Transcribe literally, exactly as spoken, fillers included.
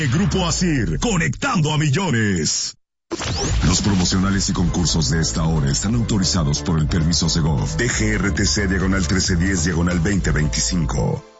Grupo Asir, conectando a millones. Los promocionales y concursos de esta hora están autorizados por el permiso Segov D G R T C diagonal trece diez diagonal veinte veinticinco.